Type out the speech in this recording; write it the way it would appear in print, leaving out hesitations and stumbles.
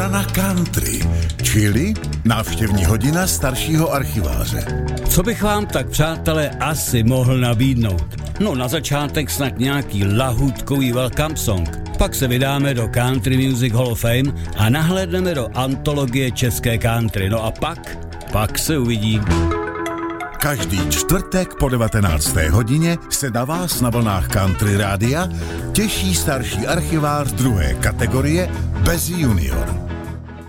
Strana country, čili návštěvní hodina staršího archiváře. Co bych vám tak, přátelé, asi mohl nabídnout? No, na začátek snad nějaký lahůdkový welcome song. Pak se vydáme do Country Music Hall of Fame a nahlédneme do antologie české country. No a pak se uvidí. Každý čtvrtek po 19. hodině se na vás na vlnách Country Rádia těší starší archivář druhé kategorie bez junior.